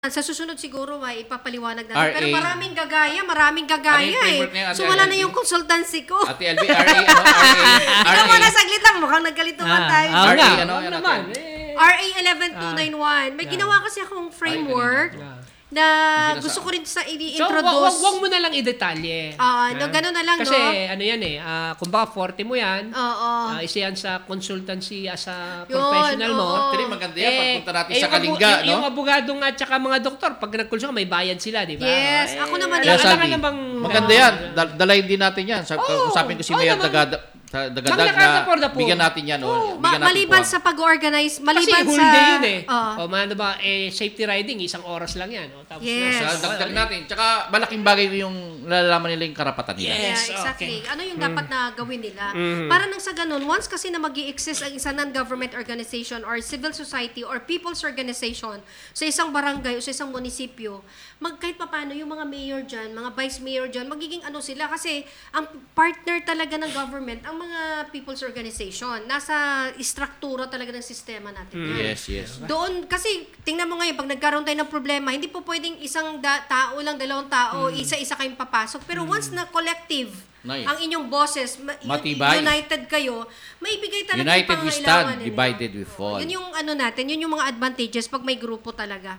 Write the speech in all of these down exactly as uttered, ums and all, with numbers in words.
Sa susunod siguro ay ipapaliwanag natin. R A. Pero maraming gagaya, maraming gagaya Ano yung eh. framework niya, Ate So wala na L B? yung consultancy ko. Ate L B, R A, ano? R A, Ikaw R muna A. saglit lang, mukhang nagkalito ka tayo. Ah, R A, nga, ano, wag yan naman. natin? Eh, R A eleven two ninety-one. May Ah. ginawa kasi akong framework Ah. na Yung gusto ko rin sa So, wag, i-introduce. wag, wag mo na lang i-detalye. Ah, no, ganun na lang, Kasi, no? ano yan eh, ah, kung baka forte mo yan, Oo. ah, isa yan sa consultancy as a Yun, professional mo. oo. Actually, maganda yan. Pagpunta natin sa yung abu- Kalinga, yung, no? yung abogadong at saka mga doktor, pag nagkonsulta, may bayad sila, di ba? Yes, ako naman alam- Yes, alam Aldi. ka namang- Maganda yan. Dal- Dalayin din natin yan. Sa, Oo. usapin ko si Oo Mayor naman. Dagada, sa- Dagadag Magna Carta na for the Poor. bigyan natin yan. Oo. Oh, Ma- maliban sa pag-organize, Kasi maliban whole sa... day yun eh. Oo. O ano ba, eh, safety riding, isang oras lang yan. O, tapos Yes. na, Sa dagdag natin. Tsaka malaking bagay yung nalalaman nila yung karapatan nila. Yes. Yeah, exactly. okay. Ano yung dapat na gawin nila? Mhm. Para nang sa ganun, once kasi na mag exist ang isang non-government organization or civil society or people's organization sa isang barangay o sa isang munisipyo, mag kahit papaano yung mga mayor dyan, mga vice mayor dyan, magiging ano sila kasi ang partner talaga ng government, ang mga people's organization, nasa istruktura talaga ng sistema natin. yan. Yes, yes. Doon, kasi tingnan mo ngayon, pag nagkaroon tayo ng problema, hindi po pwedeng isang da- tao lang, dalawang tao, isa-isa kayong papasok. Pero once na collective, Nay. ang inyong bosses, ma- un- Matibay. united kayo, maibigay talaga United yung we pangangailangan stand, ninyo. divided we fall. Yun yung ano natin, yun yung mga advantages pag may grupo talaga.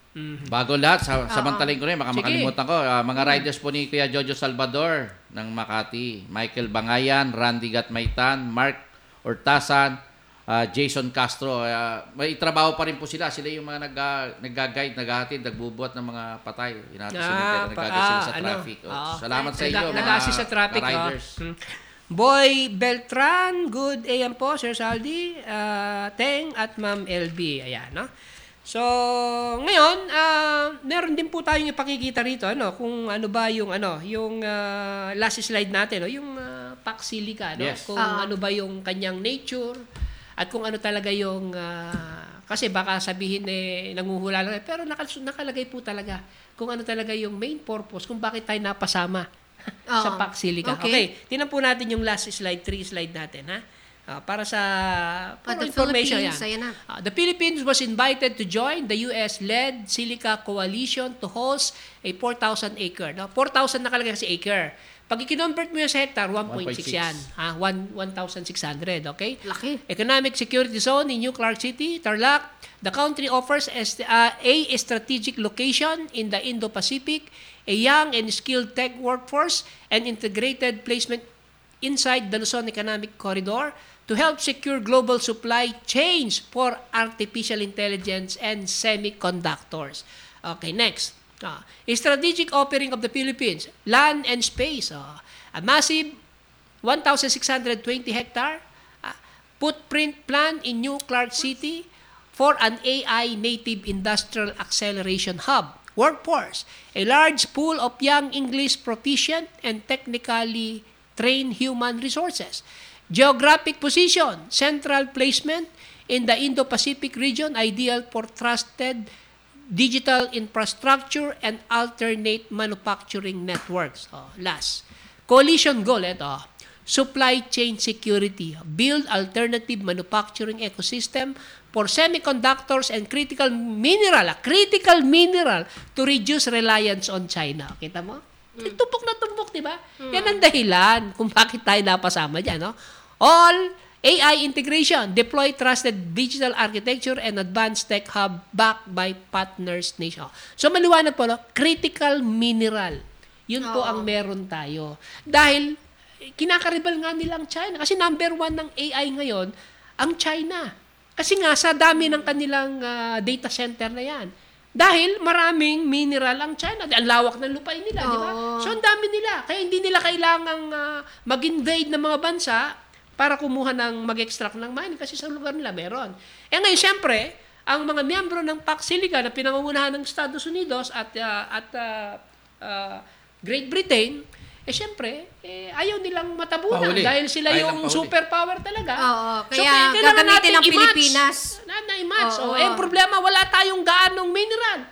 Bago lahat, sa, samantalain ko rin, baka Sige. makalimutan ko, ah, mga riders po ni Kuya Jojo Salvador ng Makati, Michael Bangayan, Randy Gatmaitan, Mark Ortasan, ah, Jason Castro. ah, may trabaho pa rin po sila. Sila yung mga nag, nag-guide, naghahatid, nagbubuhat ng mga patay. Inahatid sila, Ah, nag pa- sila ah, sa ano? traffic. Oh, Oo. salamat sa Nag- inyo, mga nag-assist sa traffic, riders. oh. Hmm. Boy Beltran, good A M po, Sir Saldi, ah, Teng at Ma'am L B. Ayan, no? So, ngayon, ah, meron din po tayong ipakikita rito, ano, kung ano ba yung, ano, yung ah, last slide natin, no? Yung uh, Pax Silica, no? Yes. Kung Ah. ano ba yung kanyang nature, at kung ano talaga yung, ah, kasi baka sabihin eh, nanguhula lang, eh, pero nakal- nakalagay po talaga kung ano talaga yung main purpose, kung bakit tayo napasama sa Oo. Pax Silica. Okay. Okay, tinan po natin yung last slide, three slide natin, ha? Ah, para sa Ah, for the information Philippines, yan. ayan na. Ah, the Philippines was invited to join the U S-led Silica Coalition to host a four thousand acre. No? four thousand nakalagay kasi acre. Pag i-convert mo yan sa hectare, one point six yan. Ha? one thousand six hundred, okay? Laki. Economic Security Zone in New Clark City, Tarlac. The country offers as- uh, a strategic location in the Indo-Pacific, a young and skilled tech workforce, and integrated placement inside the Luzon Economic Corridor to help secure global supply chains for artificial intelligence and semiconductors. Okay, next. Ah, a strategic offering of the Philippines, land and space. Ah, a massive one thousand six hundred twenty hectare ah, footprint plan in New Clark City for an A I native industrial acceleration hub. Workforce, a large pool of young English proficient and technically trained human resources. Geographic position, central placement in the Indo-Pacific region, ideal for trusted digital infrastructure and alternate manufacturing networks. Oh, last. Coalition goal, ito. Supply chain security. Build alternative manufacturing ecosystem for semiconductors and critical mineral. Critical mineral to reduce reliance on China. Kita mo? Mm. Tumpok na tumpok, di ba? Mm. Yan ang dahilan kung bakit tayo napasama dyan. No? All A I integration, deploy trusted digital architecture and advanced tech hub backed by partners nation. So maliwanag po, no? Critical mineral. Yun po Oo. ang meron tayo. Dahil kinakaribal nga nila ang China. Kasi number one ng A I ngayon, ang China. Kasi nga sa dami ng kanilang ah, data center na yan. Dahil maraming mineral ang China. Ang lawak ng lupain nila, di ba? Oo. So ang dami nila. Kaya hindi nila kailangang ah, mag-invade ng mga bansa para kumuha ng mag-extract ng mining kasi sa lugar nila meron. Eh ngayon, siyempre, ang mga miyembro ng Pax Silica na pinangungunahan ng Estados Unidos at ah, at ah, ah, Great Britain, eh siyempre, eh, ayaw nilang matabunan Pahuli. dahil sila Ayaw lang yung pahuli. superpower talaga. Oo, So, kaya kailangan gagamitin natin ng i-match. Pilipinas. Na, na i-match. Oo. Oh, eh, ang problema, wala tayong gaanong mineral. Ay,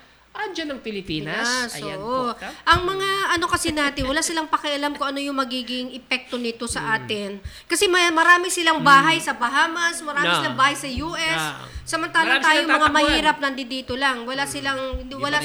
andyan ang Pilipinas. Yes, Ayan oo. po. Ang mga ano kasi natin, wala silang pakialam kung ano yung magiging epekto nito sa atin. Kasi may, marami silang bahay sa Bahamas, marami Na. silang bahay sa U S. Na. Samantalang Marami tayo silang mga tatakbuhan. mahirap nandito lang. Wala silang Hindi wala